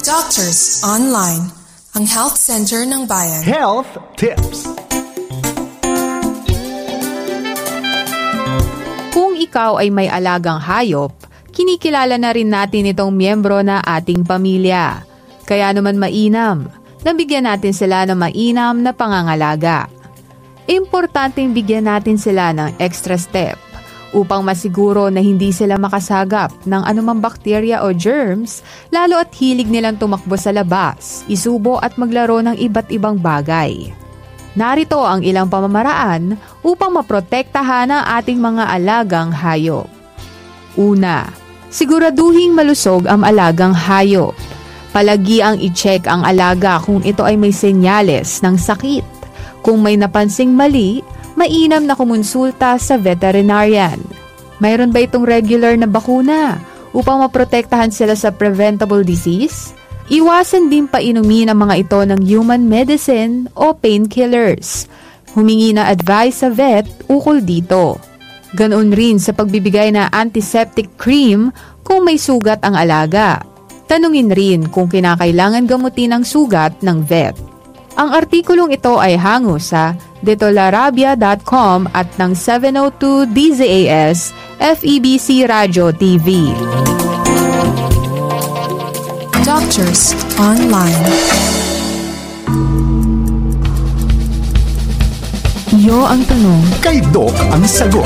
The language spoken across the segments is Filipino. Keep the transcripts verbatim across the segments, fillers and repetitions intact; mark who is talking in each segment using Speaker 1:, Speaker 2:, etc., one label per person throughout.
Speaker 1: Doctors Online, ang health center ng bayan.
Speaker 2: Health Tips.
Speaker 3: Kung ikaw ay may alagang hayop, kinikilala na rin natin itong miyembro na ating pamilya. Kaya naman mainam, nabigyan natin sila ng mainam na pangangalaga. Importanteng bigyan natin sila ng extra step upang masiguro na hindi sila makasagap ng anumang bakterya o germs, lalo at hilig nilang tumakbo sa labas, isubo at maglaro ng iba't ibang bagay. Narito ang ilang pamamaraan upang maprotektahan ang ating mga alagang hayop. Una, siguraduhing malusog ang alagang hayop. Palagi ang i-check ang alaga kung ito ay may senyales ng sakit. Kung may napansing mali, mainam na kumonsulta sa veterinarian. Mayroon ba itong regular na bakuna upang maprotektahan sila sa preventable disease? Iwasan din painumin ang mga ito ng human medicine o painkillers. Humingi na advice sa vet ukol dito. Ganoon rin sa pagbibigay na antiseptic cream kung may sugat ang alaga. Tanungin rin kung kinakailangan gamutin ang sugat ng vet. Ang artikulong ito ay hango sa detolarabia dot com at ng seven oh two D Z A S F E B C Radio T V.
Speaker 1: Doctors Online. Iyo ang tanong,
Speaker 2: Kay Doc ang sagot.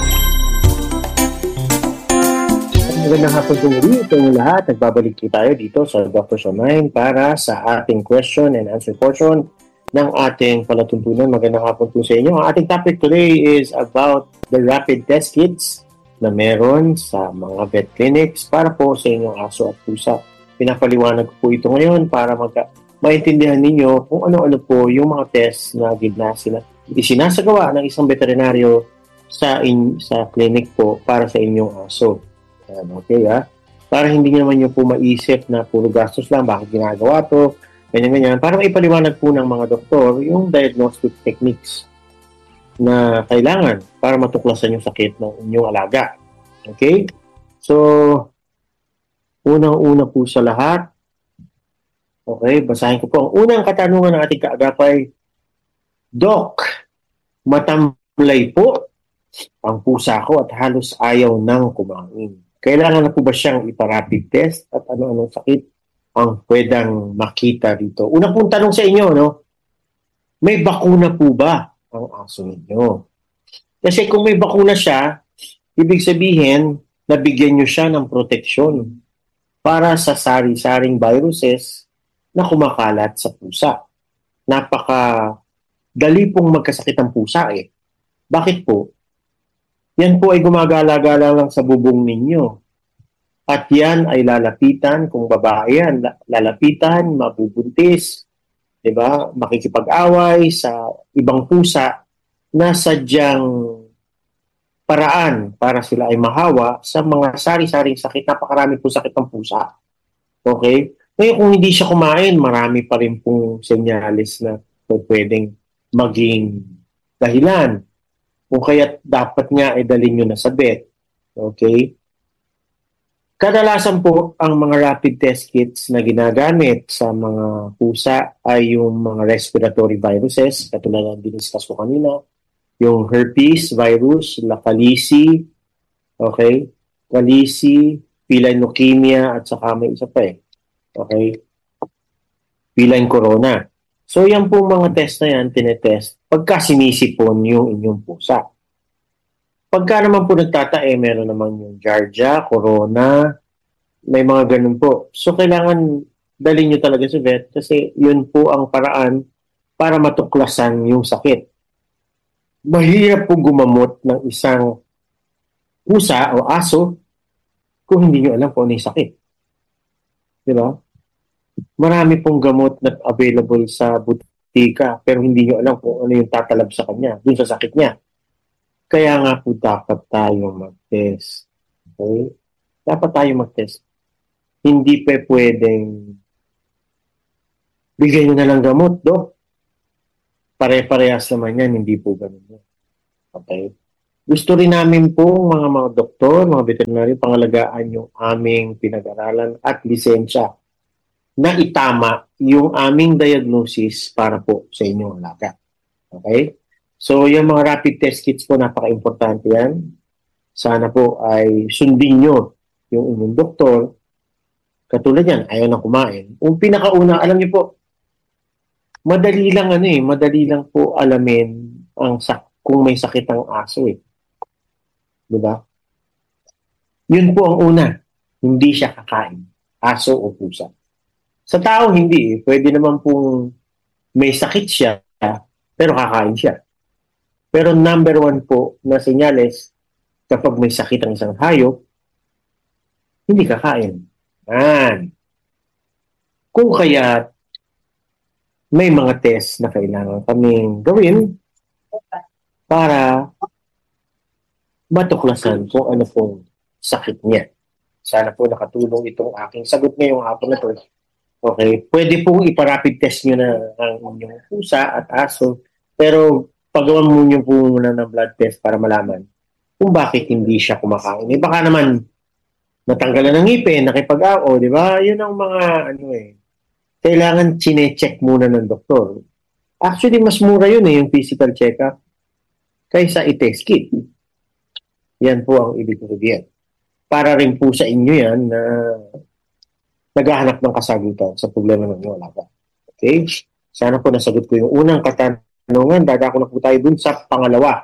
Speaker 4: Magandang hapon po muli ito yung lahat. Nagbabalik tayo dito sa Doctors Online para sa ating question and answer portion ng ating palatuntunan. Magandang hapon po sa inyo. Ang ating topic today is about the rapid test kits na meron sa mga vet clinics para po sa inyong aso at pusa. Pinapaliwanag ko po ito ngayon para magka- maintindihan ninyo kung ano-ano po yung mga test na ginasina, isinasagawa ng isang veterinaryo sa, in, sa clinic po para sa inyong aso. Okay, ha? Para hindi naman nyo po maisip na puro gastos lang, bakit ginagawa to, ganyan-ganyan. Para maipaliwanag po ng mga doktor yung diagnostic techniques na kailangan para matuklasan yung sakit ng inyong alaga. Okay? So, unang-una po sa lahat, okay, basahin ko po. Ang unang katanungan ng ating kaagapay, Doc, matamlay po ang pusa ko at halos ayaw nang kumain. Kailangan na po ba siyang ipa-rapid test at ano-anong sakit ang pwedeng makita dito? Una pong tanong sa inyo, no? May bakuna po ba ang aso ninyo? Kasi kung may bakuna siya, ibig sabihin, nabigyan nyo siya ng proteksyon para sa sari-saring viruses na kumakalat sa pusa. Napaka dali pong magkasakit ang pusa eh. Bakit po? Yan po ay gumagala-gala lang sa bubong ninyo. At yan ay lalapitan, kung babae yan, lalapitan, mabubuntis, diba? Makikipag-away sa ibang pusa na sadyang paraan para sila ay mahawa sa mga sari-saring sakit. Napakarami po sakit ng pusa. Okay? Ngayon kung hindi siya kumain, marami pa rin pong senyales na pwedeng maging dahilan. Kung kaya dapat nga ay dalhin nyo na sa vet. Okay? Kadalasan po ang mga rapid test kits na ginagamit sa mga pusa ay yung mga respiratory viruses, katulad ng diniscuss ko kanina, yung herpes virus, Lacalisi, okay? Calisi, feline leukemia, at saka may isa pa eh. Okay? Feline corona. So, yan po mga test na yan, tinetest, pagka sinisipon yung inyong pusa. Pagka naman po nagtatae, meron naman yung Giardia, Corona, may mga ganun po. So, kailangan dalhin nyo talaga sa vet kasi yun po ang paraan para matuklasan yung sakit. Mahirap po gumamot ng isang pusa o aso kung hindi nyo alam kung ano yung sakit. Diba? Marami pong gamot na available sa butika pero hindi nyo alam kung ano yung tatalab sa kanya, dun sa sakit niya. Kaya nga po dapat tayo mag-test. Okay? Dapat tayo mag-test. Hindi pa pwedeng bigay nyo na lang gamot, do. Pare-parehas naman yan, hindi po ganun. Okay? Gusto rin namin po mga mga doktor, mga veterinary, pangalagaan yung aming pinag-aralan at lisensya. na itama yung aming diagnosis para po sa inyong alaga. Okay? So, yung mga rapid test kits po, napaka-importante yan. Sana po ay sundin nyo yung inyong doktor. Katulad yan, ayaw na kumain. Yung pinakauna, alam niyo po, madali lang ano eh, madali lang po alamin ang sak kung may sakit ang aso eh. Diba? Yun po ang una, hindi siya kakain. Aso o pusa. Sa tao, hindi eh. Pwede naman pong may sakit siya, pero kakain siya. Pero number one po na senyales, kapag may sakit ang isang hayop, hindi kakain. Yan. Kung kaya may mga test na kailangan kaming gawin para matuklasan kung ano pong sakit niya. Sana po nakatulong itong aking sagot ngayong hapon na to. Okay, pwede pong iparapid test nyo na ang inyong pusa at aso, pero pagawan mo nyo po muna ng blood test para malaman kung bakit hindi siya kumakain. Eh, baka naman natanggalan ng ngipin, nakipag-ao, di ba? Yun ang mga, ano eh, kailangan chine-check muna ng doktor. Actually, mas mura yun eh, yung physical check-up, kaysa i-test kit. Yan po ang ibig sabihin. Para rin po sa inyo yan na naghahanap ng kasagutan sa problema ng inyong alaga. Okay? Sana po nasagot ko yung unang katanungan. Dadako na po tayo dun sa pangalawa.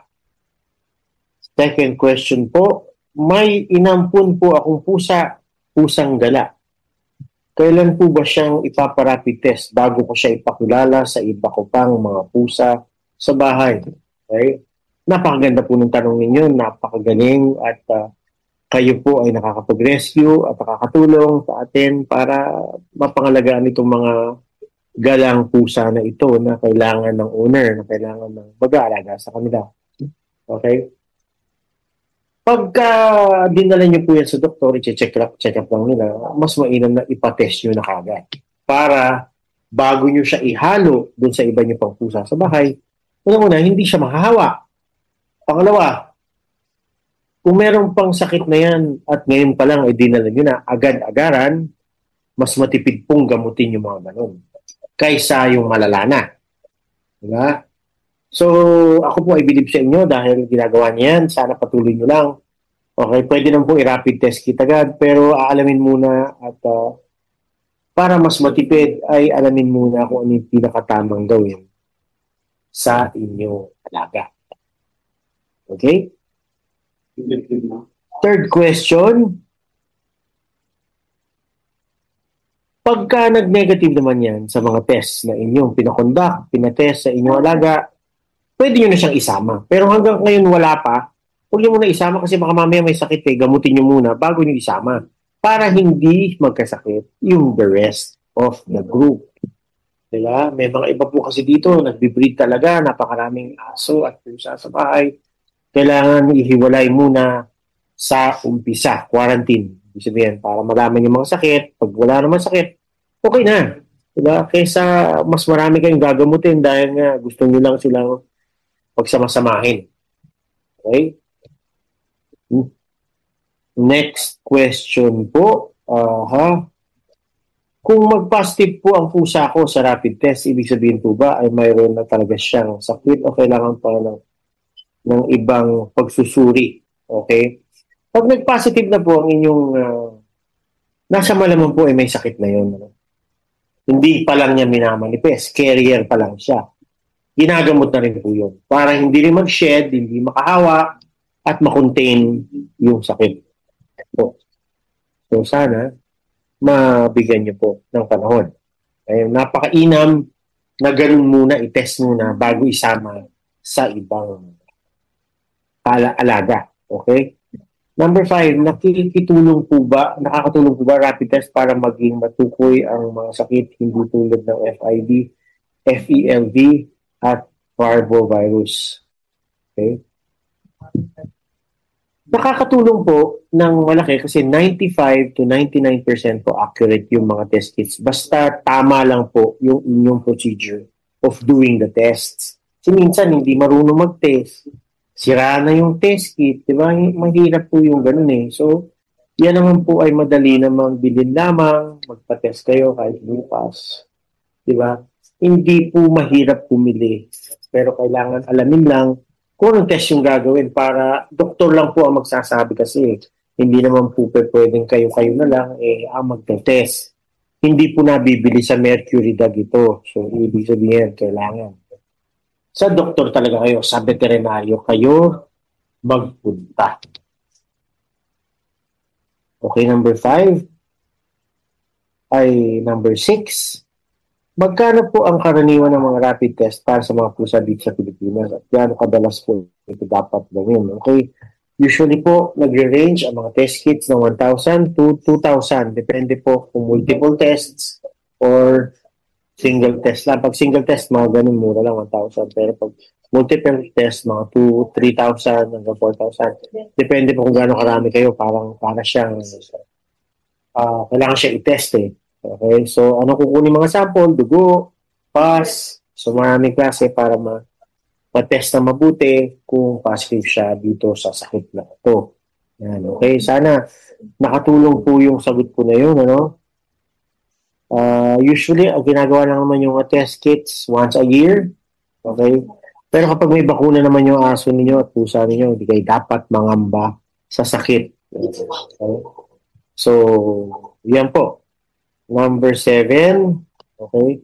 Speaker 4: Second question po, may inampun po akong pusa, pusang gala. Kailan po ba siyang ipaparapid test bago ko siya ipakilala sa iba ko pang mga pusa sa bahay? Okay? Napakaganda po ng tanong ninyo, napakagaling at uh, kayo po ay nakakapag-rescue at nakakatulong sa atin para mapangalagaan itong mga galang pusa na ito na kailangan ng owner, na kailangan ng mag-aalaga sa kanila. Okay? Pagka dinala niyo po yan sa doktor, i-check up, check up lang nila, mas mainam na ipatest nyo na kagad. Para bago nyo siya ihalo dun sa iba nyo pang pusa sa bahay, una-una, hindi siya makahawa. Pangalawa, kung meron pang sakit na yan at ngayon pa lang ay dinala nyo na agad-agaran, mas matipid pong gamutin yung mga ganun. Kaysa yung malala na. Diba? So, ako po ay bilib sa inyo dahil ginagawa niya yan. Sana patuloy nyo lang. Okay, pwede naman po i-rapid test kit agad, pero aalamin muna at uh, para mas matipid ay alamin muna kung ano yung pinakatamang gawin sa inyong alaga. Okay? Third question. Pagka nag-negative naman yan sa mga tests na inyong pinakondak, pinatest sa inyong alaga, pwede nyo na siyang isama. Pero hanggang ngayon wala pa, huwag nyo muna isama kasi baka mamaya may sakit eh, gamutin nyo muna bago nyo isama para hindi magkasakit yung the rest of the group. Diba? May mga iba po kasi dito, nagbe-breed talaga, napakaraming aso at pusa sa bahay. Kailangan ihiwalay muna sa umpisa, quarantine. Ibig sabihin, para malaman yung mga sakit. Pag wala naman sakit, okay na. Diba? Kaysa mas marami kayong gagamutin dahil nga gusto nyo lang silang pagsamasamahin. Okay? Next question po. Uh, ha? Kung mag-positive po ang pusa ko sa rapid test, ibig sabihin po ba ay mayroon na talaga siyang sakit o kailangan pa ng ng ibang pagsusuri. Okay? Pag nag-positive na po ang inyong uh, nasa malaman po ay may sakit na yun. Ano? Hindi pa lang niya minamanifest. Carrier pa lang siya. Ginagamot na rin po yun. Para hindi rin mag-shed, hindi makahawa, at makontain yung sakit. So, so sana, mabigyan niyo po ng panahon. Ay, napakainam na ganun muna, i-test muna bago isama sa ibang ala- alaga. Okay? Number five, nakikitulong po ba, nakakatulong po ba rapid test para maging matukoy ang mga sakit hindi tulad ng F I V, F E L V, at parvovirus? Okay? Nakakatulong po ng malaki kasi ninety-five to ninety-nine percent po accurate yung mga test kits. Basta tama lang po yung inyong procedure of doing the tests. Kasi minsan hindi marunong mag-test. Sira na yung test kit. Diba? Mahirap po yung ganun eh. So, yan naman po ay madali namang bilhin lamang. magpa-test kayo kahit bukas. Di ba? Hindi po mahirap pumili. Pero kailangan alamin lang kung anong test yung gagawin para doktor lang po ang magsasabi kasi hindi naman po pwedeng kayo-kayo na lang eh, ang magte-test. Hindi po nabibili sa Mercury Drug ito. So, ibig sabihin, kailangan. Sa doktor talaga kayo, sa veterinaryo kayo magpunta. Okay, number five. Ay, number six. Magkano po ang karaniwan ng mga rapid test para sa mga pusa dito sa Pilipinas? At gaano kadalas po ito dapat gawin? Okay? Usually po, nagre-range ang mga test kits ng one thousand to two thousand. Depende po kung multiple tests or single test lang. Pag single test, mga ganun, mura lang one thousand. Pero pag multiple test, mga two, three thousand hanggang four thousand. Depende po kung gaano karami kayo. Parang para siyang, uh, kailangan siya i-test eh. Okay, so ano kukunin mga sample, dugo, pus, so maraming klase para ma- ma-test na mabuti kung positive siya dito sa sakit na ito. Yan, okay, sana nakatulong po yung sagot po na yun, ano? Uh, usually, ang ginagawa lang naman yung test kits once a year, okay? Pero kapag may bakuna naman yung aso ninyo at pusa ninyo, hindi kayo dapat mangamba sa sakit. Okay? So, yan po. Number seven, okay.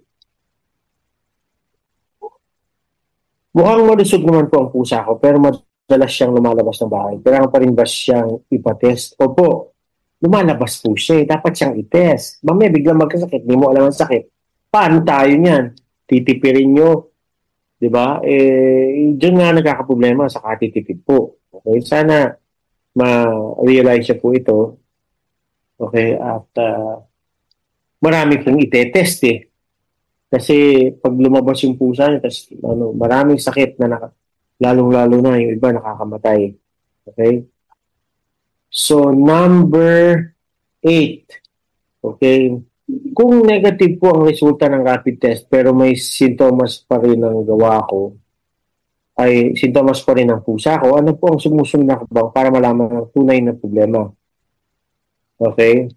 Speaker 4: Mukhang malusog naman po ang pusa ko, pero madalas siyang lumalabas ng bahay. Kailangan pa rin ba siyang ipatest? Opo, lumalabas po siya. Dapat siyang itest. Mamaya biglang magkasakit, hindi mo alam ang sakit. Paano tayo niyan? Titipirin nyo. Diba? Eh, diyan nga nagkakaproblema sa katitipid po. Okay, sana ma-realize siya po ito. Okay, at uh, marami pong itetest eh. Kasi pag lumabas yung pusa niya, tas, ano, maraming sakit na naka, lalong-lalo na yung iba nakakamatay. Okay? So, number eight. Okay? Kung negative po ang resulta ng rapid test pero may sintomas pa rin ang gawa ko, ay sintomas pa rin ang pusa ko, ano po ang sumusunod na kabang para malaman ang tunay na problema? Okay?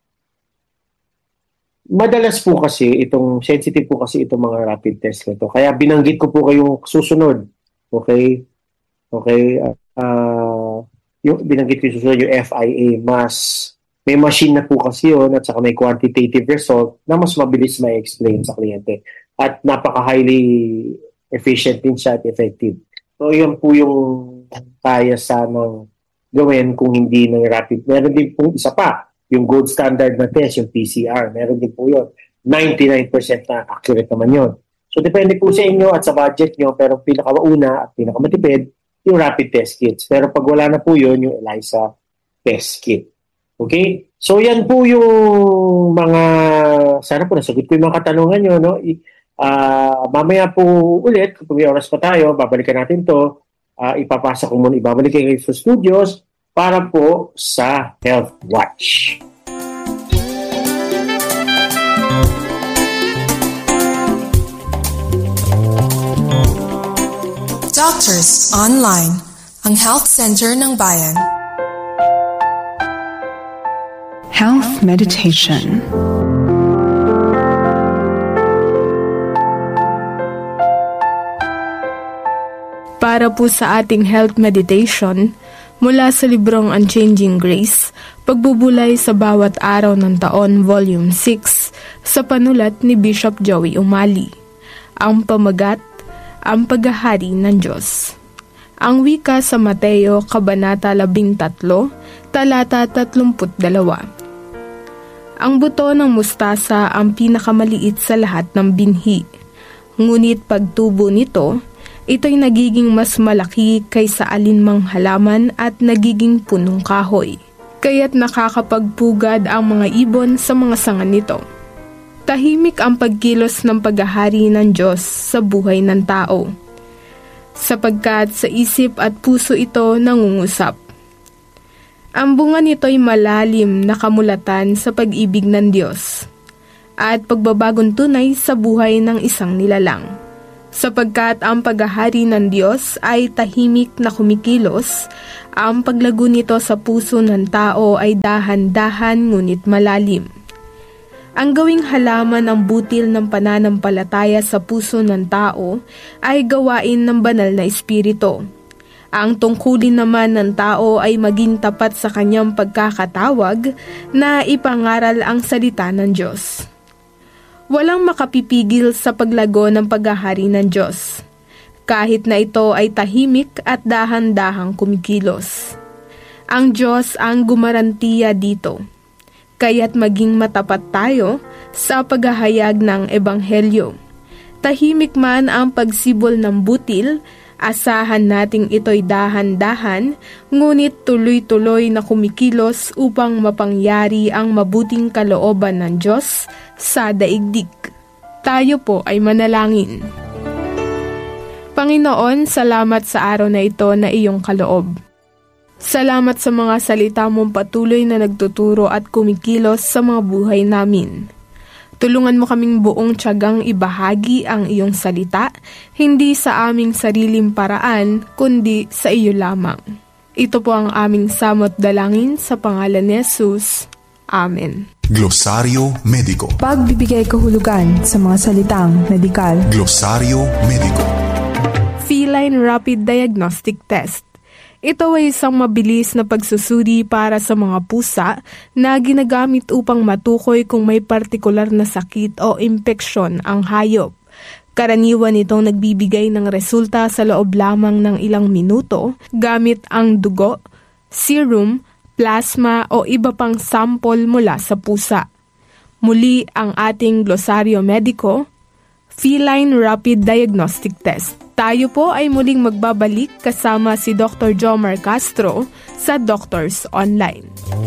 Speaker 4: Madalas po kasi itong sensitive po kasi itong mga rapid test nito. Kaya binanggit ko po kayong susunod. Okay? Okay? Uh, yung binanggit ko yung susunod yung F I A. Mas may machine na po kasi yun at saka may quantitative result na mas mabilis ma-explain sa kliyente. At napaka-highly efficient din siya at effective. So yun po yung kaya sanang gawin kung hindi ng rapid. Meron din po isa pa. Yung gold standard na test, yung P C R, meron din po yun. ninety-nine percent na accurate naman yun. So, depende po sa inyo at sa budget nyo, pero pinakauna at pinakamatipid, yung rapid test kits. Pero pag wala na po yun, yung ELISA test kit. Okay? So, yan po yung mga, sana po nasagot ko yung mga katanungan nyo, no? Uh, mamaya po ulit, kung may oras pa tayo, babalikan natin to. Uh, ipapasa ko muna, ibabalik kayo sa studios, para po sa Health Watch.
Speaker 1: Doctors Online, ang Health Center ng Bayan.
Speaker 5: Health Meditation. Para po sa ating health meditation, mula sa librong Unchanging Grace, Pagbubulay sa Bawat Araw ng Taon, Volume six, sa panulat ni Bishop Joey Umali. Ang pamagat, ang paghahari ng Diyos. Ang wika sa Mateo, Kabanata labing tatlo, talata tatlumput dalawa. Ang buto ng mustasa ang pinakamaliit sa lahat ng binhi. Ngunit pagtubo nito, ito'y nagiging mas malaki kaysa alinmang halaman at nagiging punong kahoy. Kaya't nakakapagpugad ang mga ibon sa mga sanga nito. Tahimik ang pagkilos ng paghahari ng Diyos sa buhay ng tao, sapagkat sa isip at puso ito nangungusap. Ang bunga nito'y malalim na kamulatan sa pag-ibig ng Diyos at pagbabagong tunay sa buhay ng isang nilalang. Sapagkat ang paghahari ng Diyos ay tahimik na kumikilos, ang paglago nito sa puso ng tao ay dahan-dahan ngunit malalim. Ang gawing halaman ng butil ng pananampalataya sa puso ng tao ay gawain ng banal na espiritu. Ang tungkulin naman ng tao ay maging tapat sa kanyang pagkakatawag na ipangaral ang salita ng Diyos. Walang makapipigil sa paglago ng paghahari ng Diyos, kahit na ito ay tahimik at dahan-dahang kumikilos. Ang Diyos ang gumarantiya dito. Kaya't maging matapat tayo sa paghahayag ng Ebanghelyo. Tahimik man ang pagsibol ng butil, asahan nating ito'y dahan-dahan, ngunit tuloy-tuloy na kumikilos upang mapangyari ang mabuting kalooban ng Diyos sa daigdig. Tayo po ay manalangin. Panginoon, salamat sa araw na ito na iyong kaloob. Salamat sa mga salita mong patuloy na nagtuturo at kumikilos sa mga buhay namin. Tulungan mo kaming buong tiyagang ibahagi ang iyong salita, hindi sa aming sariling paraan, kundi sa iyo lamang. Ito po ang aming samot dalangin sa pangalan ni Jesus. Amen.
Speaker 2: Glosaryo Mediko.
Speaker 1: Pagbibigay kahulugan sa mga salitang medikal.
Speaker 2: Glosaryo Mediko.
Speaker 5: Feline Rapid Diagnostic Test. Ito ay isang mabilis na pagsusuri para sa mga pusa na ginagamit upang matukoy kung may partikular na sakit o impeksyon ang hayop. Karaniwan itong nagbibigay ng resulta sa loob lamang ng ilang minuto gamit ang dugo, serum, plasma o iba pang sample mula sa pusa. Muli ang ating glosaryo mediko, Feline Rapid Diagnostic Test. Tayo po ay muling magbabalik kasama si Doctor Jomar Castro sa Doctors Online.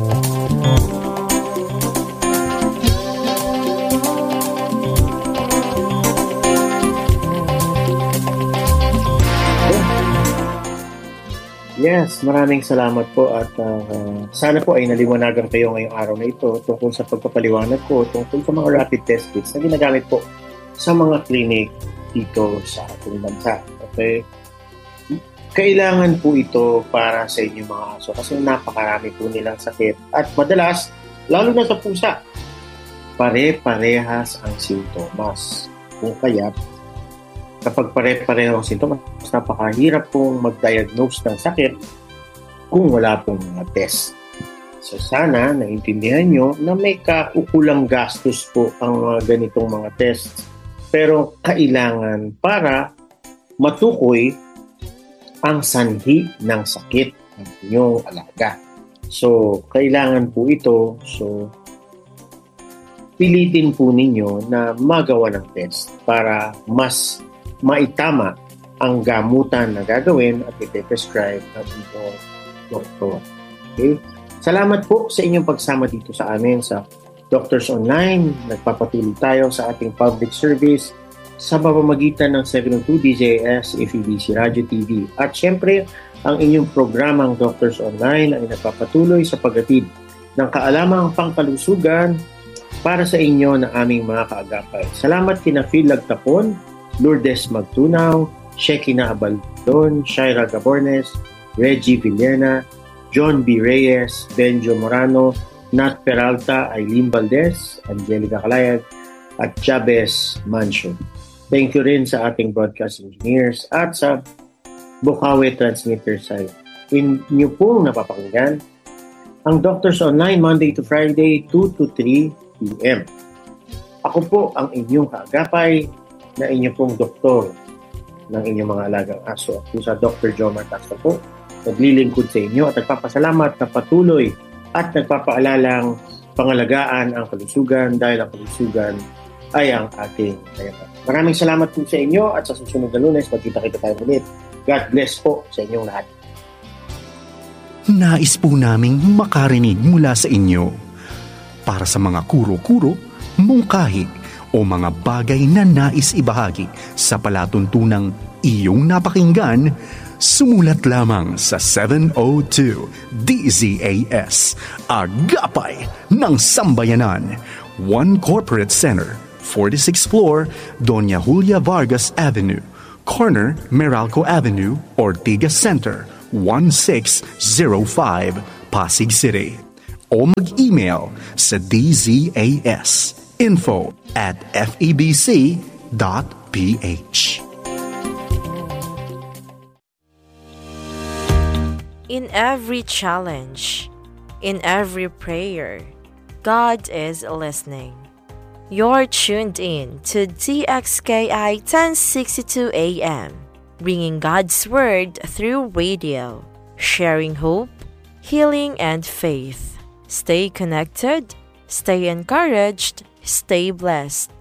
Speaker 4: Yes, maraming salamat po at uh, sana po ay naliwanagan kayo ngayong araw na ito tungkol sa pagpapaliwanag ko tungkol sa mga rapid test kits na ginagamit po sa mga clinic dito sa ating bansa. Okay? Kailangan po ito para sa inyong mga aso kasi napakarami po nilang sakit at madalas, lalo na sa pusa, pare-parehas ang sintomas. Kung kaya, kapag pare-pareho ang sintomas, napakahirap pong mag-diagnose ng sakit kung wala pong mga test. So sana naintindihan nyo na may kakukulang gastos po ang mga ganitong mga tests. Pero kailangan para matukoy ang sanhi ng sakit ng inyong alaga. So, kailangan po ito. So, pilitin po ninyo na magawa ng test para mas maitama ang gamutan na gagawin at ite-prescribe ng inyong doktor. Okay? Salamat po sa inyong pagsama dito sa amin sa Doctors Online. Nagpapatuloy tayo sa ating public service sa pamamagitan ng seven oh two D J S F E B C Radio T V. At syempre, ang inyong programang Doctors Online ay nagpapatuloy sa paghatid ng kaalamang pangkalusugan para sa inyo ng aming mga kaagapay. Salamat kina Phil Lagtapon, Lourdes Magtunaw, Shekina Abaldon, Shaira Gabornes, Reggie Villena, John B. Reyes, Benjo Morano, Nat Peralta, Aileen Valdez, Angelica Calayag, at Chavez Mansion. Thank you rin sa ating broadcast engineers at sa Bukawi Transmitter site. Inyo pong napapakinggan ang Doctors Online Monday to Friday, two to three p.m. Ako po ang inyong kaagapay na inyong pong doktor ng inyong mga alagang aso. Ako sa Doctor Jomar Castro po, naglilingkod sa inyo at nagpapasalamat na patuloy at nagpapaalalang pangalagaan ang kalusugan dahil ang kalusugan ay ang ating kayamanan. Maraming salamat po sa inyo at sa susunod na Lunes, magkita-kita tayo ulit. God bless po sa inyong lahat.
Speaker 2: Nais po naming makarinig mula sa inyo. Para sa mga kuro-kuro, mungkahi o mga bagay na nais ibahagi sa palatuntunang iyong napakinggan, sumulat lamang sa seven oh two D Z A S, Agapay ng Sambayanan, One Corporate Center, forty-sixth floor, Doña Julia Vargas Avenue, corner Meralco Avenue, Ortigas Center, one six zero five, Pasig City. O mag-email sa d z a s info at febc dot ph.
Speaker 6: In every challenge, in every prayer, God is listening. You're tuned in to D X K I ten sixty-two A M, bringing God's Word through radio, sharing hope, healing, and faith. Stay connected, stay encouraged, stay blessed.